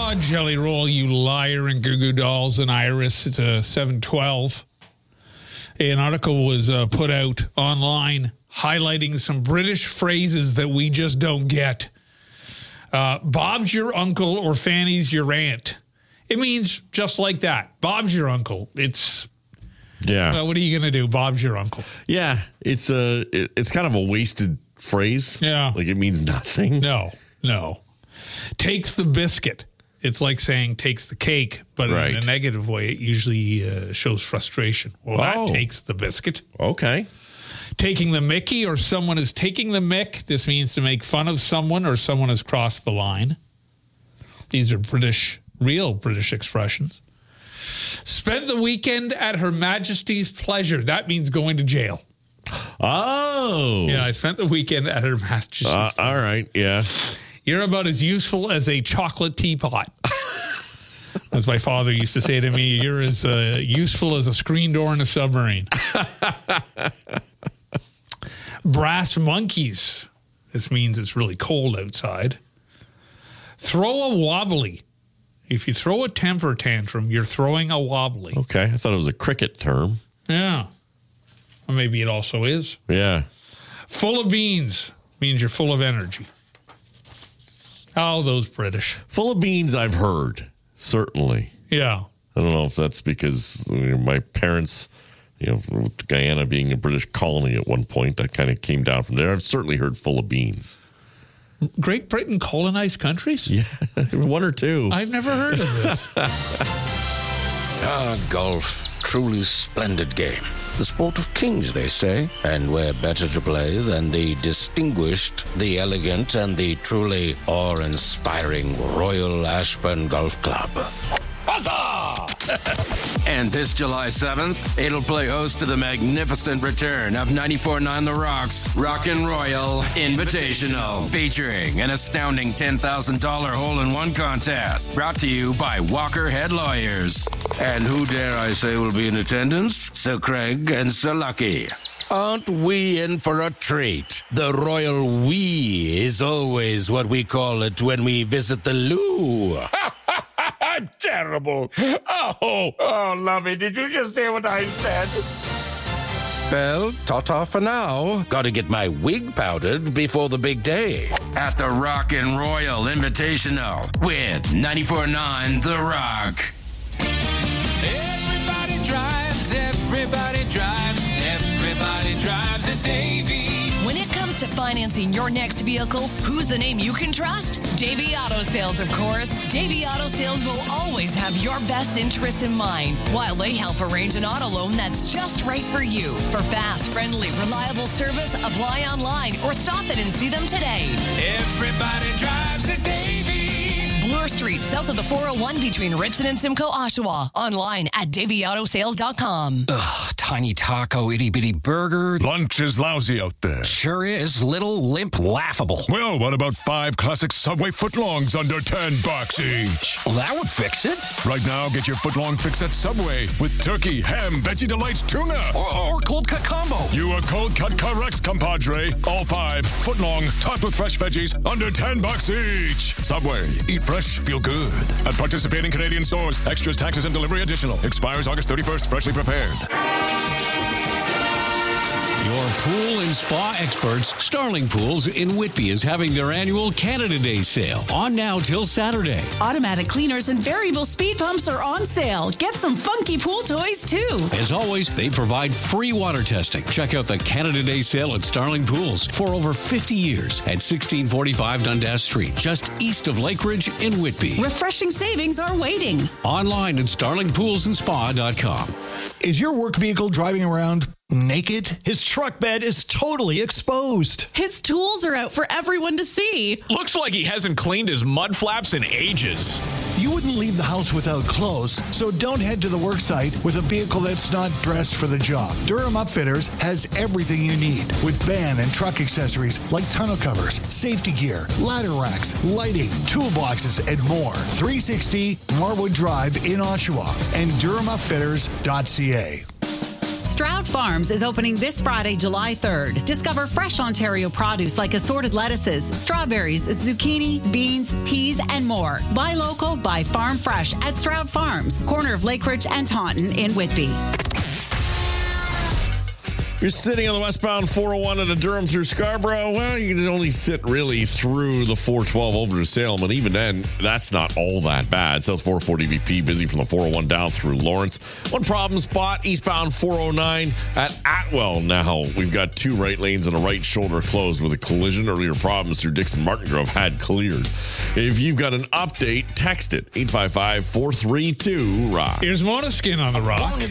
Oh, Jelly Roll, you liar, and Goo Goo Dolls and Iris at 7:12. An article was put out online highlighting some British phrases that we just don't get. Bob's your uncle or Fanny's your aunt. It means just like that. Bob's your uncle. It's... Yeah. What are you going to do? Bob's your uncle. Yeah. It's kind of a wasted phrase. Yeah. Like it means nothing. No. Takes the biscuit. It's like saying takes the cake, but in a negative way. It usually shows frustration. Well, that takes the biscuit. Okay. Taking the mickey, or someone is taking the mick. This means to make fun of someone, or someone has crossed the line. These are real British expressions. Spent the weekend at Her Majesty's pleasure. That means going to jail. Oh. Yeah, I spent the weekend at Her Majesty's pleasure. All right, yeah. You're about as useful as a chocolate teapot. As my father used to say to me, you're as useful as a screen door in a submarine. Brass monkeys. This means it's really cold outside. Throw a wobbly. If you throw a temper tantrum, you're throwing a wobbly. Okay, I thought it was a cricket term. Yeah. Or maybe it also is. Yeah. Full of beans means you're full of energy. Oh, those British. Full of beans, I've heard, certainly. Yeah. I don't know if that's because my parents, Guyana being a British colony at one point, that kind of came down from there. I've certainly heard full of beans. Great Britain colonized countries? Yeah, one or two. I've never heard of this. Golf. Truly splendid game. The sport of kings, they say, and where better to play than the distinguished, the elegant, and the truly awe-inspiring Royal Ashburn Golf Club. Huzzah! And this July 7th, it'll play host to the magnificent return of 94.9 The Rock's Rockin' Royal Invitational, featuring an astounding $10,000 hole-in-one contest, brought to you by Walker Head Lawyers. And who dare I say will be in attendance? Sir Craig and Sir Lucky. Aren't we in for a treat? The royal we is always what we call it when we visit the loo. Terrible. Oh, Lovey, did you just hear what I said? Well, ta-ta for now. Gotta get my wig powdered before the big day. At the Rockin' Royal Invitational with 94.9 The Rock. Everybody drives a Davy. When it comes to financing your next vehicle, who's the name you can trust? Davy Auto Sales, of course. Davy Auto Sales will always have your best interests in mind, while they help arrange an auto loan that's just right for you. For fast, friendly, reliable service, apply online or stop in and see them today. Everybody drives a Davy. Bloor Street, south of the 401 between Ritson and Simcoe, Oshawa. Online at DavyAutoSales.com. Ugh, tiny taco, itty-bitty burger. Lunch is lousy out there. Sure is. Little, limp, laughable. Well, what about 5 classic Subway footlongs under $10 each? Well, that would fix it. Right now, get your footlong fix at Subway with turkey, ham, Veggie Delights, tuna. Or cold cut combo. You are cold cut correct, compadre. All 5 footlong, topped with fresh veggies, under $10 each. Subway. Eat fresh, feel good. At participating Canadian stores. Extras, taxes, and delivery additional. Expires August 31st. Freshly prepared. Your pool and spa experts, Starling Pools in Whitby, is having their annual Canada Day sale on now till Saturday. Automatic cleaners and variable speed pumps are on sale. Get some funky pool toys, too. As always, they provide free water testing. Check out the Canada Day sale at Starling Pools for over 50 years at 1645 Dundas Street, just east of Lakeridge in Whitby. Refreshing savings are waiting. Online at starlingpoolsandspa.com. Is your work vehicle driving around naked? His truck bed is totally exposed. His tools are out for everyone to see. Looks like he hasn't cleaned his mud flaps in ages. You wouldn't leave the house without clothes, so don't head to the work site with a vehicle that's not dressed for the job. Durham Upfitters has everything you need with van and truck accessories like tonneau covers, safety gear, ladder racks, lighting, toolboxes, and more. 360 Marwood Drive in Oshawa and DurhamUpfitters.ca. Stroud Farms is opening this Friday, July 3rd. Discover fresh Ontario produce like assorted lettuces, strawberries, zucchini, beans, peas, and more. Buy local, buy farm fresh at Stroud Farms, corner of Lake Ridge and Taunton in Whitby. If you're sitting on the westbound 401 at a Durham through Scarborough, well, you can only sit really through the 412 over to Salem, and even then, that's not all that bad. South 440 VP busy from the 401 down through Lawrence. One problem spot, eastbound 409 at Atwell. Now, we've got two right lanes and a right shoulder closed with a collision. Earlier problems through Dixon Martin Grove had cleared. If you've got an update, text it, 855-432-ROCK. Here's Mona Skin on the Rock.